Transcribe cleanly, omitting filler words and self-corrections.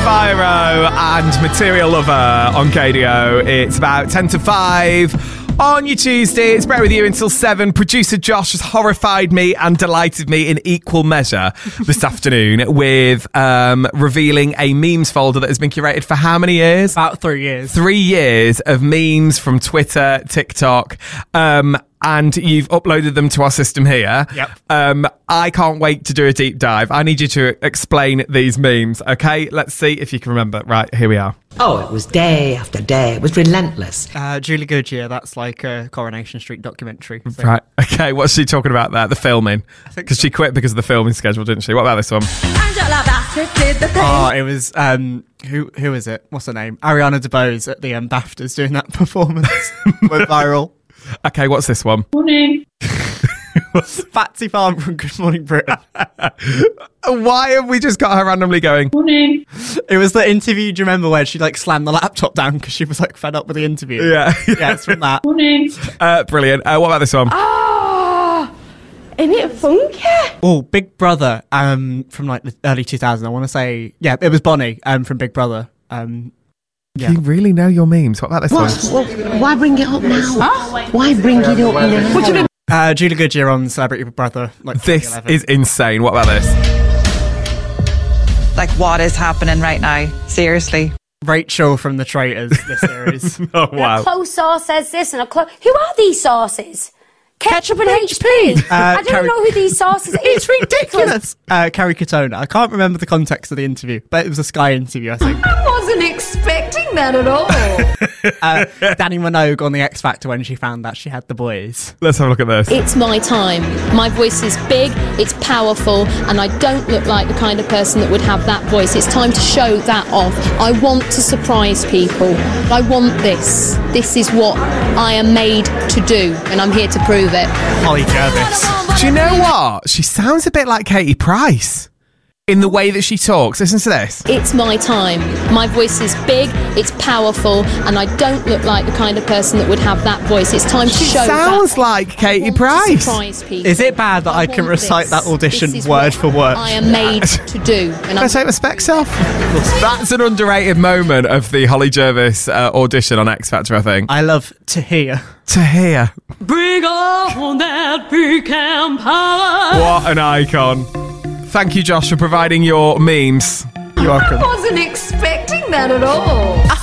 Spyro and Material Lover on KDO. It's about 10 to 5 on your Tuesday. It's Brett with you until 7. Producer Josh has horrified me and delighted me in equal measure this afternoon with revealing a memes folder that has been curated for how many years? About 3 years. 3 years of memes from Twitter, TikTok, and you've uploaded them to our system here. Yep. I can't wait to do a deep dive. I need you to explain these memes, okay? Let's see if you can remember. Right, here we are. Oh, it was day after day. It was relentless. Julie Goodyear, that's like a Coronation Street documentary thing. Right, okay, what's she talking about there? The filming? Because she quit because of the filming schedule, didn't she? What about this one? Angela Bassett did the thing. Oh, it was, who is it? What's her name? Ariana DeBose at the BAFTAs doing that performance. Went viral. Okay, what's this one? Morning. Patsy Farm from Good Morning Britain. Why have we just got her randomly going? Morning. It was the interview, do you remember, where she like slammed the laptop down because she was like fed up with the interview? Yeah. Yeah, it's from that. Morning. Brilliant. What about this one? Ah, isn't it funky? Oh, Big Brother, from like the early 2000s. I want to say, yeah, it was Bonnie, from Big Brother. Yeah. You really know your memes. What about this one? Well, why bring it up now? Huh? Why bring it up now? What do you mean? Julie Goodyear on Celebrity Big Brother. Like This 2011. is insane. What about this? Like, what is happening right now? Seriously. Rachel from The Traitors, the series. Oh, wow. A close source says this, and who are these sources? Ketchup and HP. I don't know who these sources are. It's ridiculous. Carrie Katona. I can't remember the context of the interview, but it was a Sky interview, I think. I wasn't expecting that at all. Danny Minogue on the X Factor when she found that she had the boys. Let's have a look at this. It's my time. My voice is big, it's powerful, and I don't look like the kind of person that would have that voice. It's time to show that off. I want to surprise people. I want this. This is what I am made to do, and I'm here to prove it. Holly Jervis. Do you know what? She sounds a bit like Katie Price in the way that she talks. Listen to this. It's my time. My voice is big, it's powerful, and I don't look like the kind of person that would have that voice. It's time to She show sounds that like Katie I want to Price. surprise people. Is it bad that I can want recite this. that audition This is word what for word? I am made to do. And Can I take my specs off? That's an underrated moment of the Holly Jervis audition on X Factor, I think. I love to hear. To hear. Bring on that pecan pie. What an icon. Thank you, Josh, for providing your memes. You're welcome. I wasn't expecting that at all.